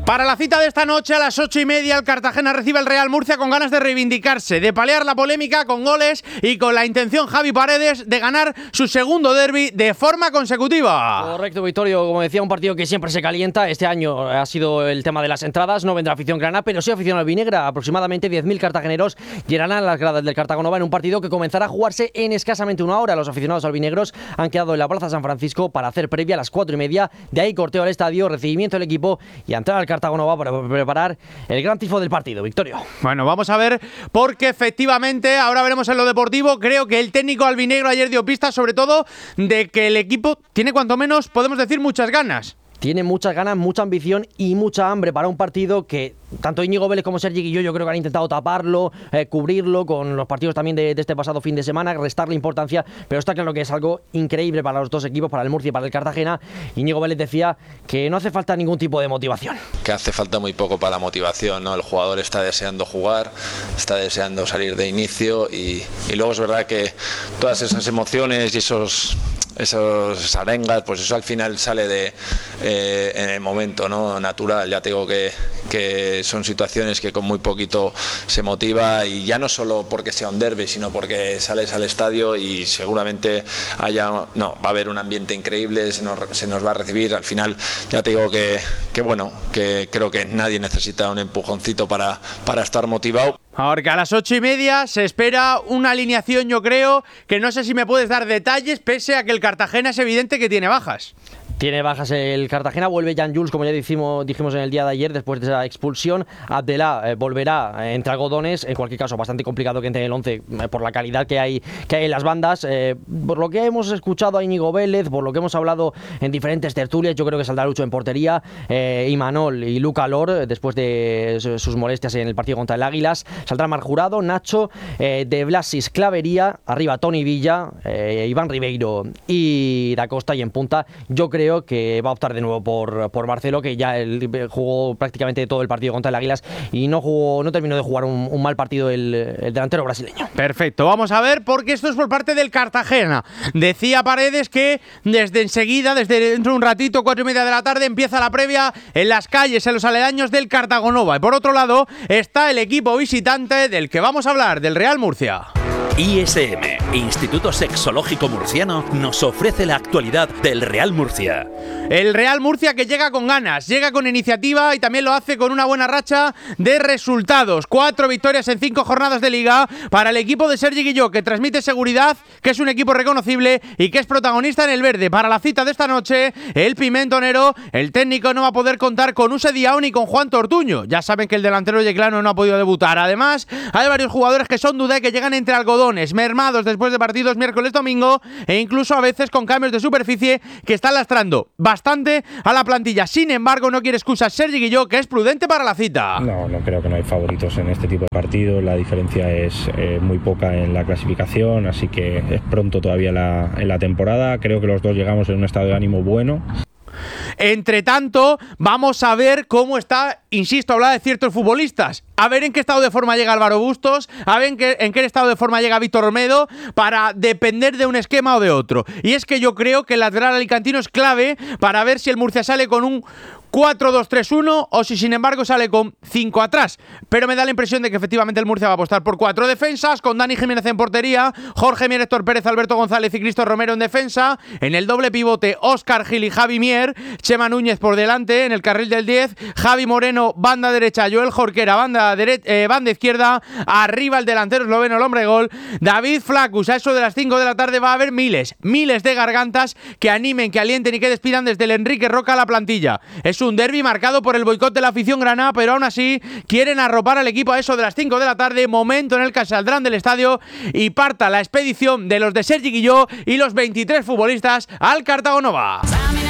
Para la cita de esta noche a las 8:30 el Cartagena recibe al Real Murcia con ganas de reivindicarse, de paliar la polémica con goles y con la intención Javi Paredes de ganar su segundo derbi de forma consecutiva. Correcto, Victorio, como decía, un partido que siempre se calienta. Este año ha sido el tema de las entradas, no vendrá afición grana, pero sí afición albinegra. Aproximadamente 10.000 cartageneros llenarán las gradas del Cartagonova en un partido que comenzará a jugarse en escasamente una hora. Los aficionados albinegros han quedado en la Plaza San Francisco para hacer previa a las 4:30, de ahí corteo al estadio, recibimiento del equipo y a entrar al Cartagonova para preparar el gran tifo del partido. Victorio. Bueno, vamos a ver, porque efectivamente, ahora veremos en lo deportivo, creo que el técnico albinegro ayer dio pistas, sobre todo, de que el equipo tiene cuanto menos, podemos decir, muchas ganas. Tiene muchas ganas, mucha ambición y mucha hambre para un partido que tanto Íñigo Vélez como Sergi Guilló yo creo que han intentado taparlo, cubrirlo con los partidos también de este pasado fin de semana, restarle importancia, pero está claro que es algo increíble para los dos equipos, para el Murcia y para el Cartagena. Íñigo Vélez decía que no hace falta ningún tipo de motivación. Que hace falta muy poco para la motivación, ¿no? El jugador está deseando jugar, está deseando salir de inicio y luego es verdad que todas esas emociones y esos arengas, pues eso al final sale en el momento, ¿no? Natural. Ya te digo que son situaciones que con muy poquito se motiva, y ya no solo porque sea un derbi, sino porque sales al estadio y seguramente va a haber un ambiente increíble, se nos va a recibir. Al final ya te digo que creo que nadie necesita un empujoncito para estar motivado. Porque a las 8:30 se espera una alineación, yo creo, que no sé si me puedes dar detalles, pese a que el Cartagena es evidente que tiene bajas. Tiene bajas el Cartagena, vuelve Jan Jules, como ya dijimos en el día de ayer, después de esa expulsión. Abdelá volverá entre algodones, en cualquier caso bastante complicado que entre en el 11 por la calidad que hay en las bandas. Por lo que hemos escuchado a Íñigo Vélez, por lo que hemos hablado en diferentes tertulias, yo creo que saldrá Lucho en portería, Imanol y Luca Lor, después de sus molestias en el partido contra el Águilas. Saldrá Marc Jurado, Nacho, De Blasis, Clavería, arriba Toni Villa, Iván Ribeiro y Da Costa, y en punta yo creo que va a optar de nuevo por Marcelo, que ya jugó prácticamente todo el partido contra el Águilas y no terminó de jugar un mal partido el delantero brasileño. Perfecto, vamos a ver, porque esto es por parte del Cartagena. Decía Paredes que desde enseguida, desde dentro de un ratito, 4:30 de la tarde, empieza la previa en las calles, en los aledaños del Cartagonova. Y por otro lado está el equipo visitante del que vamos a hablar, del Real Murcia. ISM, Instituto Sexológico Murciano, nos ofrece la actualidad del Real Murcia. El Real Murcia que llega con ganas, llega con iniciativa y también lo hace con una buena racha de resultados. 4 victorias en 5 jornadas de Liga para el equipo de Sergi Guilló, que transmite seguridad, que es un equipo reconocible y que es protagonista en el verde. Para la cita de esta noche, el pimentonero, el técnico no va a poder contar con Use Diao ni con Juan Tortuño. Ya saben que el delantero yeclano no ha podido debutar. Además, hay varios jugadores que son duda y que llegan entre algodones, mermados después de partidos miércoles, domingo, e incluso a veces con cambios de superficie que están lastrando bastante a la plantilla. Sin embargo, no quiere excusas Sergi Guilló, que es prudente para la cita. No creo que no hay favoritos en este tipo de partidos. La diferencia es muy poca en la clasificación, así que es pronto todavía en la temporada. Creo que los dos llegamos en un estado de ánimo bueno. Entre tanto, vamos a ver cómo está, insisto, hablar de ciertos futbolistas. A ver en qué estado de forma llega Álvaro Bustos, a ver en qué estado de forma llega Víctor Olmedo, para depender de un esquema o de otro. Y es que yo creo que el lateral alicantino es clave para ver si el Murcia sale con un 4-2-3-1 o si sin embargo sale con 5 atrás. Pero me da la impresión de que efectivamente el Murcia va a apostar por 4 defensas, con Dani Jiménez en portería, Jorge Mier, Héctor Pérez, Alberto González y Cristo Romero en defensa. En el doble pivote, Óscar Gil y Javi Mier, Chema Núñez por delante. En el carril del 10, Javi Moreno, banda derecha, Joel Jorquera, banda izquierda. Arriba el delantero esloveno, el hombre de gol, David Flacus. A eso de las 5 de la tarde va a haber miles de gargantas que animen, que alienten y que despidan desde el Enrique Roca a la plantilla. Es un derbi marcado por el boicot de la afición granada, pero aún así quieren arropar al equipo a eso de las 5 de la tarde, momento en el que saldrán del estadio y parta la expedición de los de Sergi Guilló y los 23 futbolistas al Cartagonova.